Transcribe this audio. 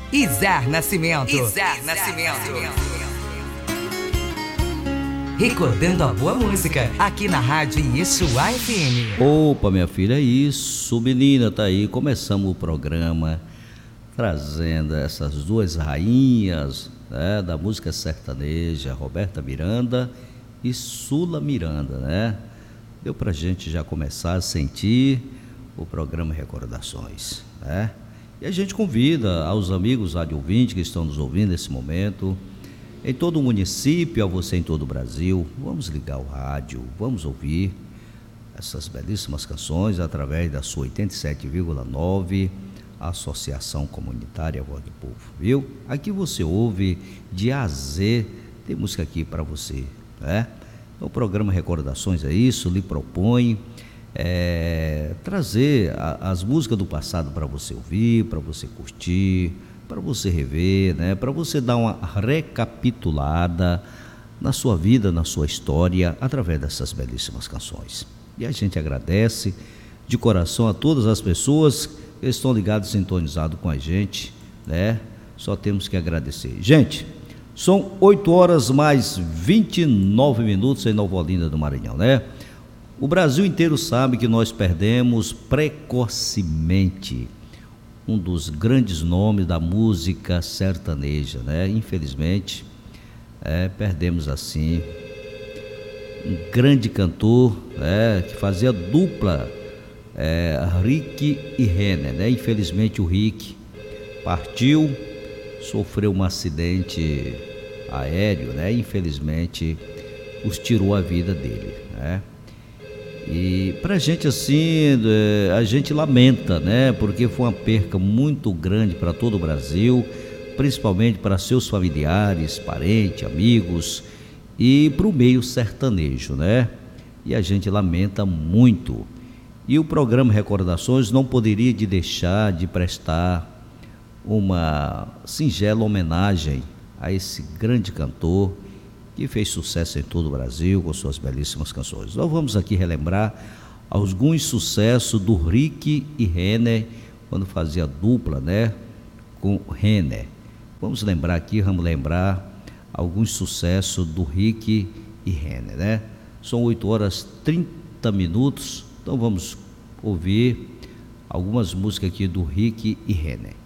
Izar Nascimento. Recordando a boa música, aqui na Rádio Yeshua FM. Opa, minha filha, é isso, menina, tá aí, começamos o programa trazendo essas duas rainhas, né, da música sertaneja, Roberta Miranda e Sula Miranda, né? Deu pra gente já começar a sentir o programa Recordações, né? E a gente convida aos amigos rádio ouvintes que estão nos ouvindo nesse momento, em todo o município, a você em todo o Brasil, vamos ligar o rádio, vamos ouvir essas belíssimas canções através da sua 87,9, a Associação Comunitária Voz do Povo, viu? Aqui você ouve de A a Z, tem música aqui para você, né? Então, o programa Recordações é isso, lhe propõe trazer as músicas do passado para você ouvir, para você curtir, para você rever, né? Para você dar uma recapitulada na sua vida, na sua história, através dessas belíssimas canções. E a gente agradece de coração a todas as pessoas que estão ligadas, sintonizadas com a gente, né? Só temos que agradecer. Gente, são 8 horas mais 29 minutos em Nova Olinda do Maranhão, né? O Brasil inteiro sabe que nós perdemos precocemente um dos grandes nomes da música sertaneja, né? Infelizmente, perdemos assim um grande cantor, que fazia dupla, Rick e Renner, né? Infelizmente o Rick partiu, sofreu um acidente aéreo, né? Infelizmente os tirou a vida dele, né? E pra gente assim, a gente lamenta, né? Porque foi uma perca muito grande para todo o Brasil, principalmente para seus familiares, parentes, amigos e para o meio sertanejo, né? E a gente lamenta muito. E o programa Recordações não poderia deixar de prestar uma singela homenagem a esse grande cantor que fez sucesso em todo o Brasil com suas belíssimas canções. Nós vamos aqui relembrar alguns sucessos do Rick e Renner, quando fazia dupla, né, com Renner. Vamos lembrar alguns sucessos do Rick e Renner, né? São 8 horas 30 minutos, então vamos ouvir algumas músicas aqui do Rick e Renner.